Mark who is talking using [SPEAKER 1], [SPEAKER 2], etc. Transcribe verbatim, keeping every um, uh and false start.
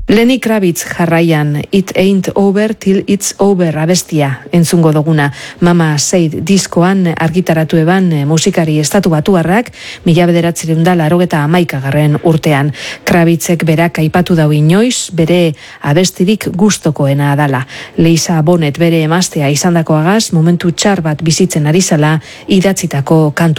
[SPEAKER 1] Lenny Kravitz jarraian, It Ain't Over Till It's Over abestia entzungo duguna. Mama Said diskoan argitaratu eban musikari estatu batuarrak mila bederatzireun da larogeta hamaikagarren urtean. Kravitzek berak aipatu dau inoiz, bere abestirik gustokoena adala. Lisa Bonet bere emaztea izandakoagaz momentu txar bat bizitzen ari zala idatzitako kantu